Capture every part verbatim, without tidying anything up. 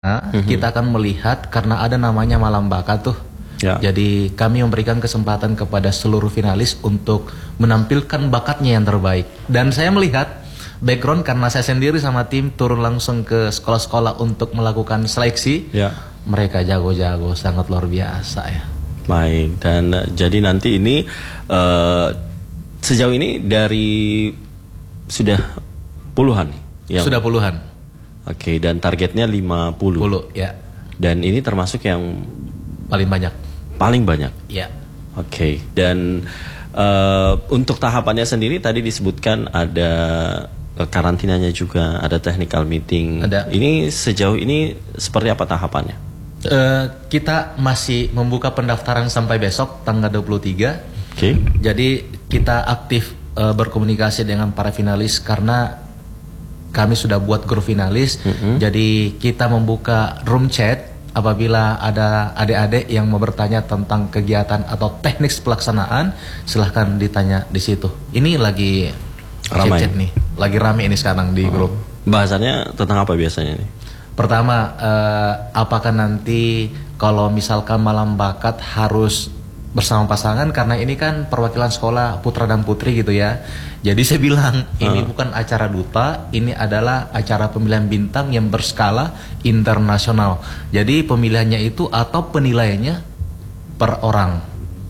mm-hmm. kita akan melihat karena ada namanya Malam Bakat tuh. Ya. Jadi kami memberikan kesempatan kepada seluruh finalis untuk menampilkan bakatnya yang terbaik. Dan saya melihat background karena saya sendiri sama tim turun langsung ke sekolah-sekolah untuk melakukan seleksi. Ya. Mereka jago-jago, sangat luar biasa ya. Baik, dan uh, jadi nanti ini uh, sejauh ini dari sudah puluhan yang... Sudah puluhan. Oke, dan targetnya lima puluh. Puluh, ya. Dan ini termasuk yang paling banyak. Paling banyak. Ya. Oke, dan uh, untuk tahapannya sendiri tadi disebutkan ada uh, karantinanya juga, ada technical meeting. Ada. Ini sejauh ini seperti apa tahapannya? Uh, kita masih membuka pendaftaran sampai besok tanggal dua puluh tiga. Oke. Jadi kita aktif uh, berkomunikasi dengan para finalis karena kami sudah buat grup finalis. Mm-hmm. Jadi kita membuka room chat. Apabila ada adik-adik yang mau bertanya tentang kegiatan atau teknik pelaksanaan, silahkan ditanya di situ. Ini lagi ramai chat nih, lagi rame ini sekarang di oh. grup. Bahasannya tentang apa biasanya nih? Pertama, eh, apakah nanti kalau misalkan Malam Bakat harus bersama pasangan, karena ini kan perwakilan sekolah putra dan putri gitu ya. Jadi saya bilang ini uh. bukan acara duta, ini adalah acara pemilihan bintang yang berskala internasional. Jadi pemilihannya itu atau penilaiannya per orang.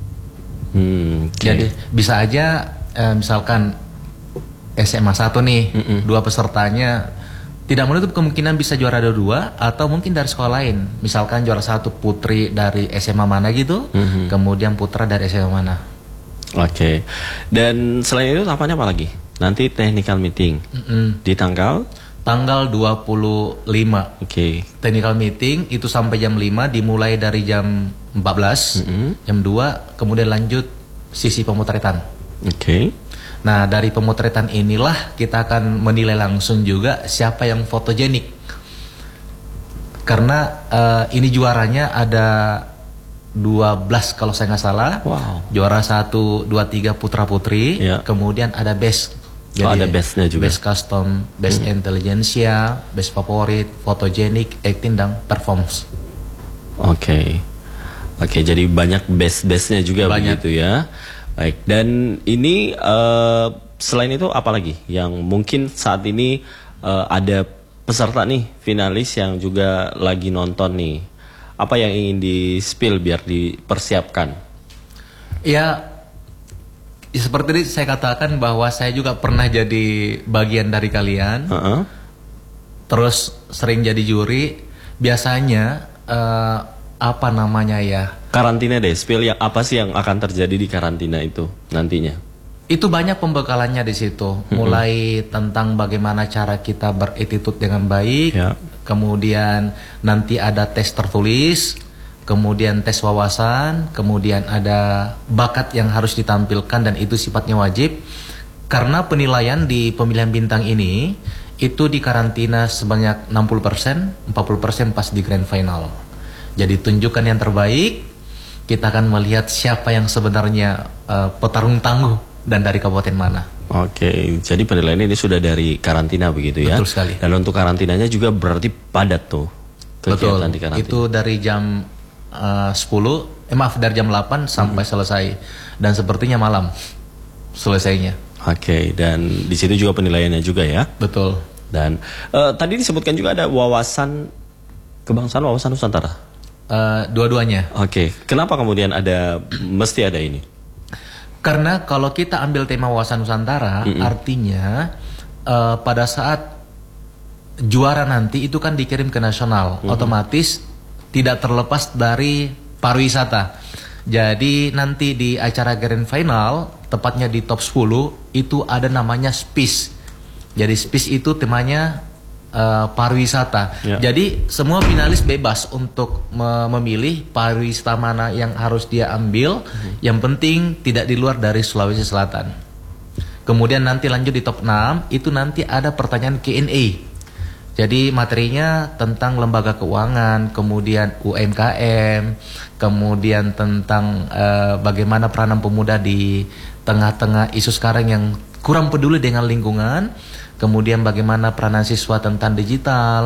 Hmm, okay. Jadi bisa aja eh, misalkan S M A satu nih, mm -mm. dua pesertanya tidak menutup kemungkinan bisa juara dua atau mungkin dari sekolah lain. Misalkan juara satu putri dari S M A mana gitu, mm-hmm. kemudian putra dari S M A mana. Oke. Okay. Dan selain itu apanya apa lagi? Nanti technical meeting mm-hmm. di tanggal tanggal dua puluh lima. Oke. Okay. Technical meeting itu sampai jam lima, dimulai dari jam empat belas, mm-hmm. jam dua, kemudian lanjut sisi pemotretan. Oke. Okay. Nah, dari pemotretan inilah kita akan menilai langsung juga siapa yang fotogenik. Karena uh, ini juaranya ada dua belas kalau saya nggak salah. Wow. Juara satu, dua, tiga putra putri. Ya. Kemudian ada best. Jadi, oh, ada bestnya juga. Best custom, best hmm. intelligentsia, best favorit, fotogenik, acting, dan performance. Oke. Okay. Oke, okay, jadi banyak best-bestnya juga banyak. Begitu ya. Baik, dan ini uh, selain itu apa lagi yang mungkin saat ini uh, ada peserta nih finalis yang juga lagi nonton nih, apa yang ingin di-spill biar dipersiapkan? Ya, ya seperti saya katakan bahwa saya juga pernah jadi bagian dari kalian, uh-uh. terus sering jadi juri. Biasanya uh, apa namanya ya? Karantina deh, spill yang apa sih yang akan terjadi di karantina itu nantinya? Itu banyak pembekalannya di situ, mm-hmm. mulai tentang bagaimana cara kita beretitut dengan baik, ya. Kemudian nanti ada tes tertulis, kemudian tes wawasan, kemudian ada bakat yang harus ditampilkan dan itu sifatnya wajib. Karena penilaian di pemilihan bintang ini itu di karantina sebanyak enam puluh persen, empat puluh persen pas di grand final. Jadi tunjukkan yang terbaik. Kita akan melihat siapa yang sebenarnya uh, petarung tangguh dan dari kabupaten mana. Oke, jadi penilaian ini sudah dari karantina begitu ya? Betul sekali. Dan untuk karantinanya juga berarti padat tuh kegiatan Betul. Di karantina. Itu dari jam uh, sepuluh, eh maaf dari jam delapan sampai hmm. selesai. Dan sepertinya malam selesainya. Oke, dan di situ juga penilaiannya juga ya? Betul. Dan uh, tadi disebutkan juga ada wawasan kebangsaan, wawasan Nusantara. Uh, dua-duanya. Oke, okay. Kenapa kemudian ada mesti ada ini? Karena kalau kita ambil tema wawasan Nusantara, mm-hmm. artinya uh, pada saat juara nanti itu kan dikirim ke nasional, mm-hmm. otomatis tidak terlepas dari pariwisata. Jadi nanti di acara grand final, tepatnya di top sepuluh itu ada namanya S P I S. Jadi S P I S itu temanya Uh, pariwisata. Ya. Jadi semua finalis bebas untuk me memilih pariwisata mana yang harus dia ambil. Hmm. Yang penting tidak di luar dari Sulawesi Selatan. Kemudian nanti lanjut di top enam, itu nanti ada pertanyaan Q and A. Jadi materinya tentang lembaga keuangan, kemudian U M K M, kemudian tentang uh, bagaimana peranan pemuda di tengah-tengah isu sekarang yang kurang peduli dengan lingkungan. Kemudian bagaimana peranan siswa tentang digital,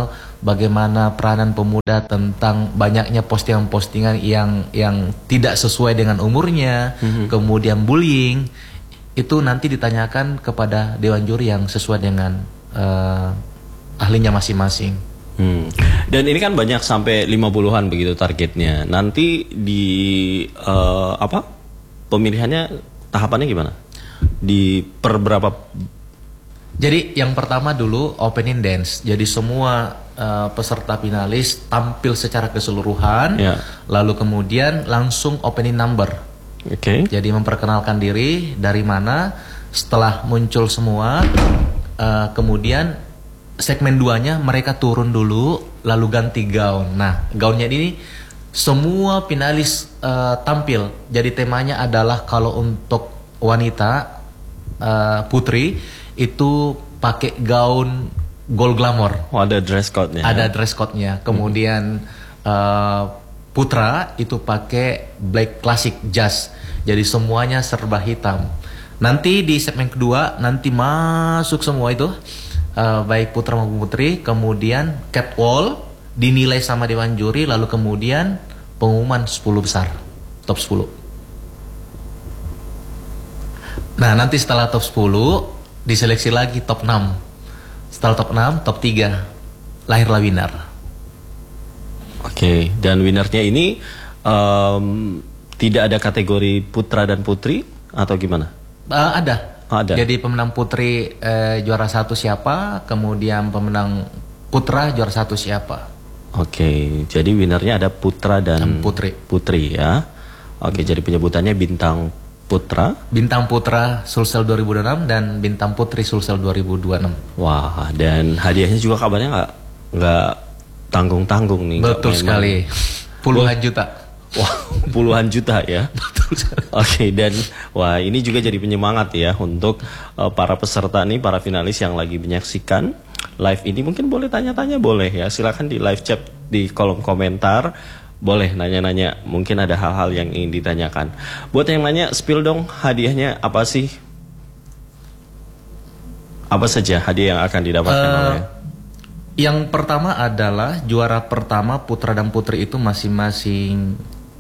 bagaimana peranan pemuda tentang banyaknya postingan-postingan yang yang tidak sesuai dengan umurnya, mm-hmm. kemudian bullying, itu nanti ditanyakan kepada dewan juri yang sesuai dengan uh, ahlinya masing-masing. Hmm. Dan ini kan banyak sampai lima puluhan begitu targetnya. Nanti di uh, apa pemilihannya tahapannya gimana? Di per berapa? Jadi yang pertama dulu opening dance. Jadi semua uh, peserta finalis tampil secara keseluruhan. Yeah. Lalu kemudian langsung opening number. Oke. Okay. Jadi memperkenalkan diri dari mana. Setelah muncul semua, uh, kemudian segmen duanya mereka turun dulu lalu ganti gaun. Nah, gaunnya ini semua finalis uh, tampil. Jadi temanya adalah kalau untuk wanita uh, putri itu pakai gaun gold glamour. Oh, ada dress code-nya. Ada dress code-nya. Kemudian hmm. uh, putra itu pakai black classic jazz. Jadi semuanya serba hitam. Nanti di segmen kedua nanti masuk semua itu. Uh, baik putra maupun putri, kemudian catwalk dinilai sama dewan juri, lalu kemudian pengumuman sepuluh besar, top sepuluh. Nah, nanti setelah top sepuluh diseleksi lagi top enam. Setelah top enam, top tiga, lahirlah winner. Oke, okay. Dan winnernya ini um, tidak ada kategori putra dan putri atau gimana? Uh, ada. Ada. Jadi pemenang putri eh, juara satu siapa, kemudian pemenang putra juara satu siapa. Oke, jadi winernya ada putra dan, dan putri. Putri ya. Oke, hmm. Jadi penyebutannya bintang putra. Bintang putra Sulsel dua ribu dua puluh enam dan bintang putri Sulsel dua ribu dua puluh enam. Wah, dan hadiahnya juga kabarnya nggak nggak tanggung-tanggung nih. Betul sekali, puluhan juta. Wah, puluhan juta ya. Betul sekali. Oke, dan wah ini juga jadi penyemangat ya untuk uh, para peserta nih, para finalis yang lagi menyaksikan live ini. Mungkin boleh tanya-tanya, boleh ya. Silakan di live chat di kolom komentar. Boleh nanya-nanya, mungkin ada hal-hal yang ingin ditanyakan. Buat yang nanya, spill dong hadiahnya apa sih? Apa saja hadiah yang akan didapatkan uh, oleh? Yang pertama adalah juara pertama putra dan putri itu masing-masing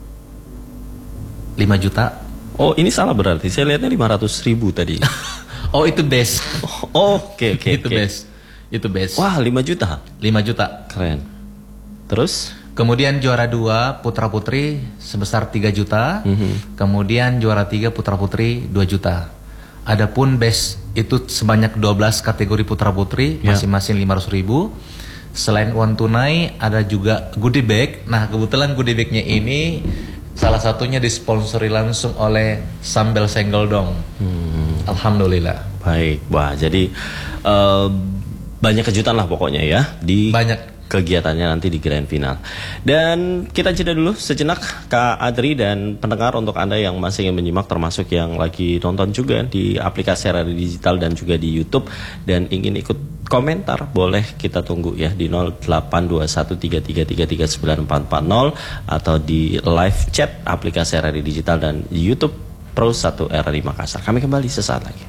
lima juta. Oh, ini salah berarti. Saya lihatnya lima ratus ribu tadi. Oh, itu best. Oh, oke okay, oke. Okay, itu okay. best. Itu best. Wah, lima juta. lima juta. Keren. Terus? Kemudian juara dua putra putri sebesar tiga juta. Mm-hmm. Kemudian juara tiga putra putri dua juta. Adapun best itu sebanyak dua belas kategori putra putri, yeah. Masing-masing lima ratus ribu. Selain uang tunai ada juga goodie bag. Nah, kebetulan goodie bagnya ini salah satunya disponsori langsung oleh Sambal Senggol Dong. Hmm. Alhamdulillah. Baik, wah jadi uh, banyak kejutan lah pokoknya ya di banyak kegiatannya nanti di grand final. Dan kita jeda dulu sejenak Kak Adri dan pendengar, untuk Anda yang masih ingin menyimak termasuk yang lagi nonton juga di aplikasi R R I Digital dan juga di YouTube dan ingin ikut komentar, boleh kita tunggu ya di nol delapan dua satu tiga tiga tiga tiga sembilan empat empat nol atau di live chat aplikasi R R I Digital dan YouTube Pro satu R R I Makassar. Kami kembali sesaat lagi.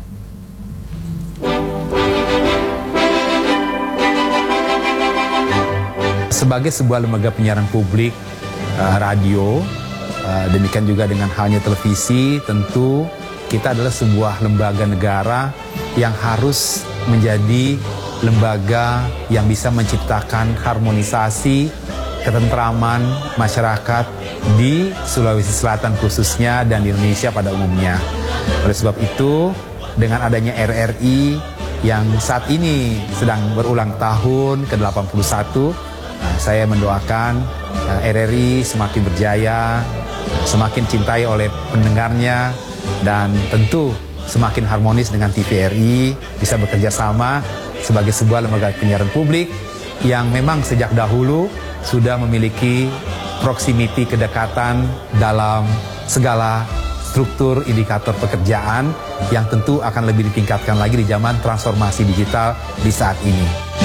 Sebagai sebuah lembaga penyiaran publik, uh, radio, uh, demikian juga dengan halnya televisi, tentu kita adalah sebuah lembaga negara yang harus menjadi lembaga yang bisa menciptakan harmonisasi, ketentraman masyarakat di Sulawesi Selatan khususnya dan di Indonesia pada umumnya. Oleh sebab itu, dengan adanya R R I yang saat ini sedang berulang tahun ke delapan puluh satu, nah, saya mendoakan uh, R R I semakin berjaya, semakin cintai oleh pendengarnya, dan tentu semakin harmonis dengan T V R I, bisa bekerja sama sebagai sebuah lembaga penyiaran publik yang memang sejak dahulu sudah memiliki proximity, kedekatan dalam segala struktur indikator pekerjaan yang tentu akan lebih ditingkatkan lagi di zaman transformasi digital di saat ini.